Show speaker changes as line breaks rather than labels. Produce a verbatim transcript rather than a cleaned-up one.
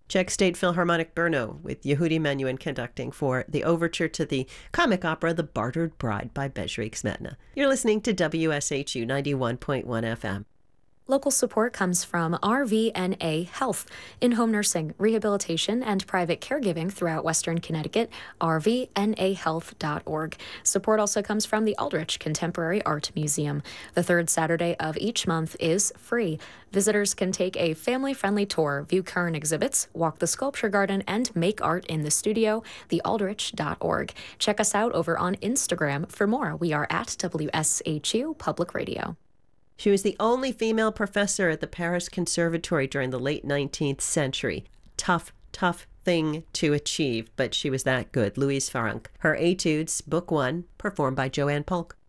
Czech State Philharmonic Brno with Yehudi Menuhin conducting for the overture to the comic opera The Bartered Bride by Bezrik Smetana. You're listening to W S H U ninety-one point one F M.
Local support comes from R V N A Health. In-home nursing, rehabilitation, and private caregiving throughout Western Connecticut, R V N A health dot org. Support also comes from the Aldrich Contemporary Art Museum. The third Saturday of each month is free. Visitors can take a family-friendly tour, view current exhibits, walk the sculpture garden, and make art in the studio, the aldrich dot org. Check us out over on Instagram for more. We are at W S H U Public Radio.
She was the only female professor at the Paris Conservatory during the late nineteenth century. Tough, tough thing to achieve, but she was that good. Louise Farrenc. Her Etudes, Book One, performed by Joanne Polk.